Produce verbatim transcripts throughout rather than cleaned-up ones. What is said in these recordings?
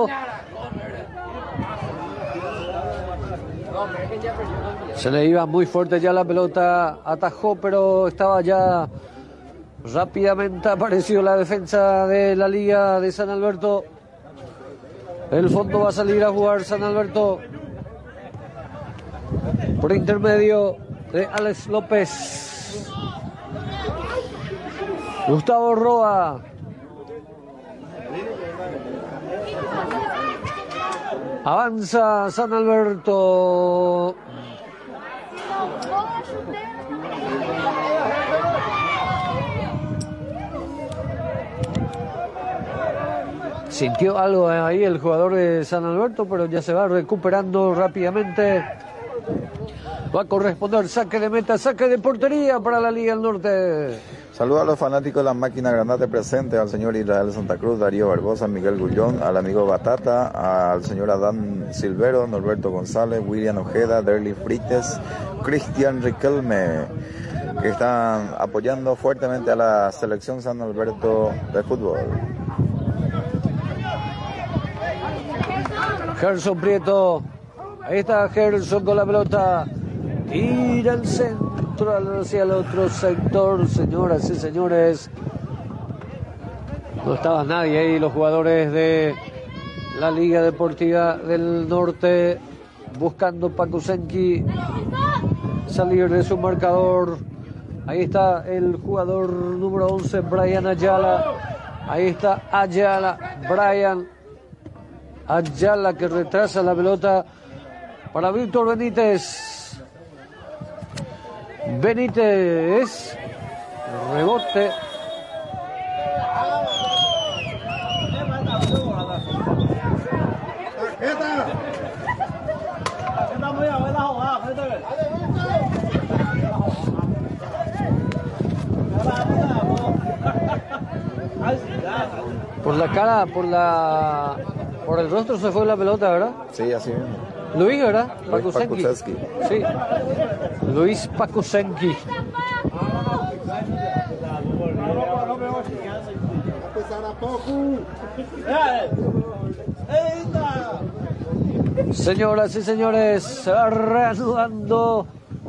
Prieto. Se le iba muy fuerte ya la pelota, atajó, pero estaba ya rápidamente apareció la defensa de la Liga de San Alberto. El fondo va a salir a jugar San Alberto por intermedio de Alex López. Gustavo Roa. Avanza San Alberto. Sintió algo ahí el jugador de San Alberto, pero ya se va recuperando rápidamente. Va a corresponder saque de meta, saque de portería para la Liga del Norte. Saludos a los fanáticos de la máquina Granate presente, al señor Israel Santa Cruz, Darío Barbosa, Miguel Gullón, al amigo Batata, al señor Adán Silvero, Norberto González, William Ojeda, Derly Frites, Cristian Riquelme, que están apoyando fuertemente a la selección San Alberto de fútbol. Gerson Prieto, ahí está Gerson con la pelota, tira el centro hacia el otro sector, señoras y señores. No estaba nadie ahí, los jugadores de la Liga Deportiva del Norte buscando Pakusenki salir de su marcador. Ahí está el jugador número once, Brian Ayala. Ahí está Ayala, Brian Ayala, que retrasa la pelota para Víctor Benítez. Benítez, rebote. Por la cara, por la... Por el rostro se fue la pelota, ¿verdad? Sí, así mismo. Luis, ¿verdad? Luis Pakusenki. Sí. Luis Pakusenki. Señoras y señores, se va reanudando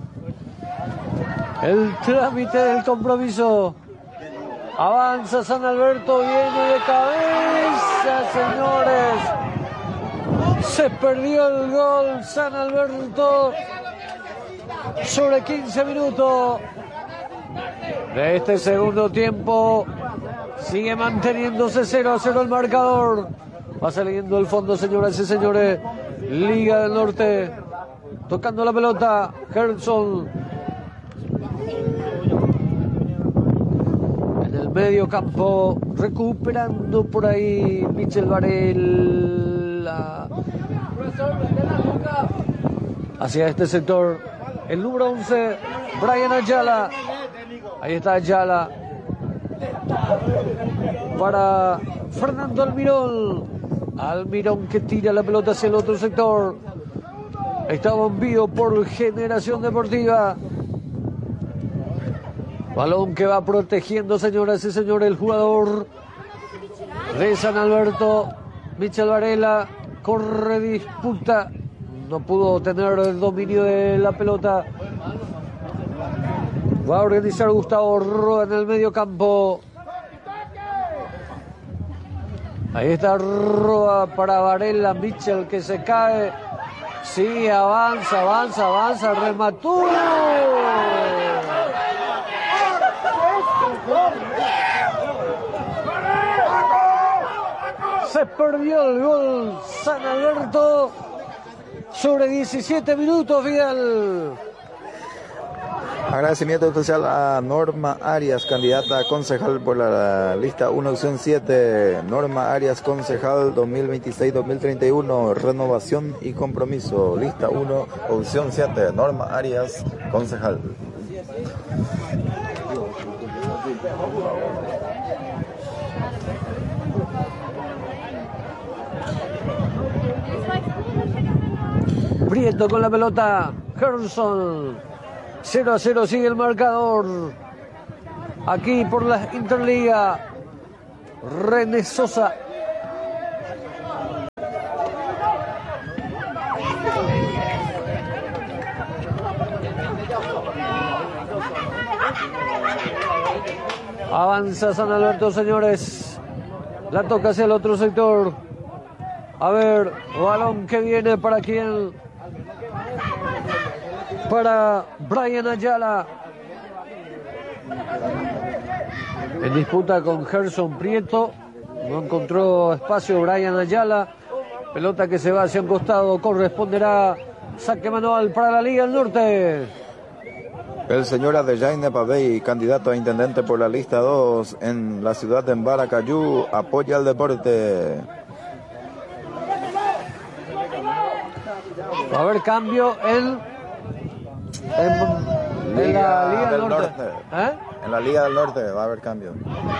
el trámite del compromiso. Avanza San Alberto, viene de cabeza, señores. Se perdió el gol San Alberto sobre quince minutos de este segundo tiempo. Sigue manteniéndose cero a cero el marcador. Va saliendo el fondo, señoras y señores. Liga del Norte tocando la pelota. Gerson en el medio campo, recuperando por ahí Michel Varela hacia este sector. El número once, Brian Ayala. Ahí está Ayala para Fernando Almirón. Almirón que tira la pelota hacia el otro sector. Está bombido por Generación Deportiva. Balón que va protegiendo, señoras y señores, el jugador de San Alberto, Michel Varela. Corre, disputa. No pudo tener el dominio de la pelota. Va a organizar Gustavo Roa en el medio campo. Ahí está Roa para Varela. Michel que se cae. Sí, avanza, avanza, avanza. Remató. Se perdió el gol San Alberto sobre diecisiete minutos, Vidal. Agradecimiento especial a Norma Arias, candidata a concejal por la lista uno, opción siete. Norma Arias, concejal dos mil veintiséis dos mil treinta y uno, renovación y compromiso. Lista uno, opción siete. Norma Arias, concejal. Prieto con la pelota. Gerson. cero a cero sigue el marcador. Aquí por la Interliga. René Sosa. Avanza San Alberto, señores. La toca hacia el otro sector. A ver, balón que viene para quién. Para Brian Ayala. En disputa con Gerson Prieto. No encontró espacio Brian Ayala. Pelota que se va hacia un costado. Corresponderá saque manual para la Liga del Norte. El señor Adeyaine Pavey, candidato a intendente por la lista dos en la ciudad de Baracayú, apoya el deporte. Va a haber cambio en, en, en la Liga del Norte. Norte. ¿Eh? En la Liga del Norte va a haber cambio.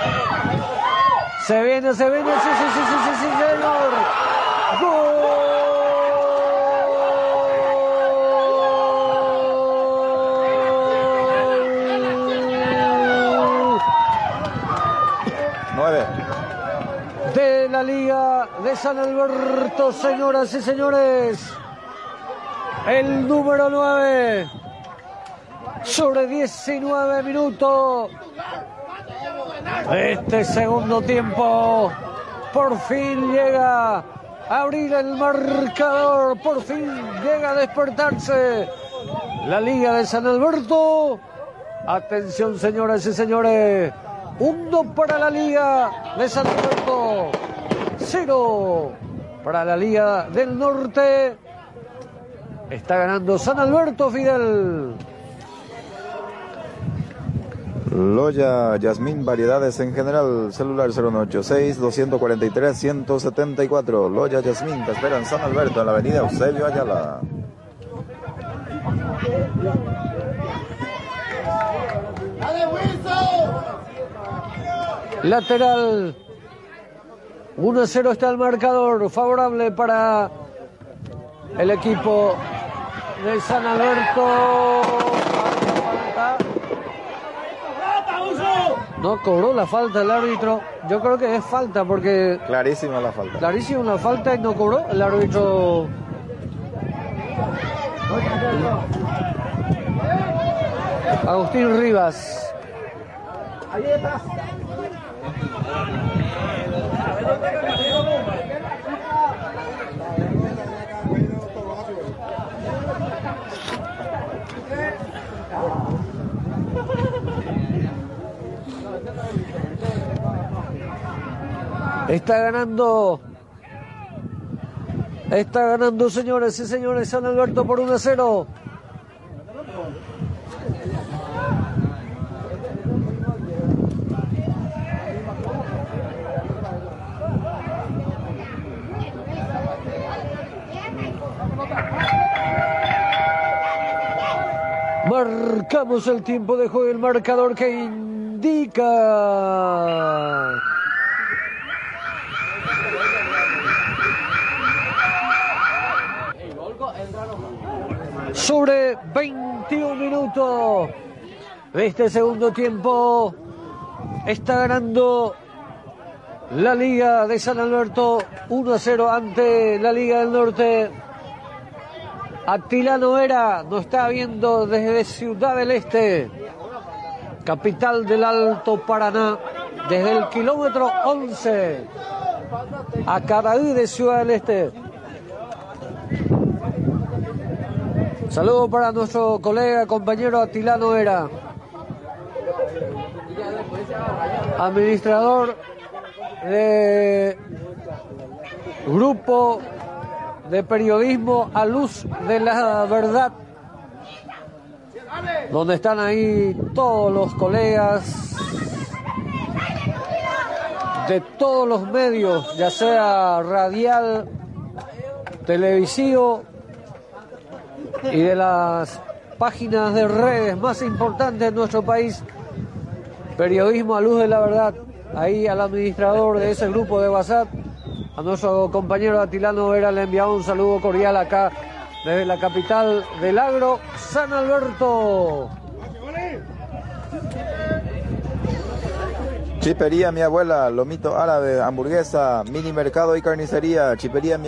Se viene, se viene, sí, sí, sí, sí, sí, sí, señor. ¡Gol! Nueve. De la Liga de San Alberto, señoras y señores. El número nueve. Sobre diecinueve minutos. Este segundo tiempo. Por fin llega a abrir el marcador. Por fin llega a despertarse la Liga de San Alberto. Atención, señoras y señores. Uno para la Liga de San Alberto. Cero para la Liga del Norte. Está ganando San Alberto, Fidel. Loya, Yasmín, variedades en general, celular cero uno ocho seis, dos cuatro tres, uno siete cuatro. Loya, Yasmín, te espera en San Alberto, en la avenida Eusebio Ayala. Lateral. uno a cero está el marcador, favorable para el equipo de San Alberto. No cobró la falta el árbitro. Yo creo que es falta porque... Clarísima la falta. Clarísima la falta y no cobró el árbitro. Agustín Rivas. Ahí está. Está ganando. Está ganando, señores y señores, San Alberto por uno a cero. Marcamos el tiempo de juego, el marcador que indica sobre veintiún minutos de este segundo tiempo. Está ganando la Liga de San Alberto uno a cero ante la Liga del Norte. Atilano Vera nos está viendo desde Ciudad del Este, capital del Alto Paraná, desde el kilómetro once a Caraí de Ciudad del Este. Saludo para nuestro colega, compañero Atilano Vera, administrador de Grupo de Periodismo a Luz de la Verdad, donde están ahí todos los colegas de todos los medios, ya sea radial, televisivo y de las páginas de redes más importantes de nuestro país. Periodismo a Luz de la Verdad. Ahí al administrador de ese grupo de WhatsApp, a nuestro compañero Atilano Vera, le enviamos un saludo cordial acá desde la capital del agro, San Alberto. Chipería Mi Abuela, lomito árabe, hamburguesa, mini mercado y carnicería. Chipería Mi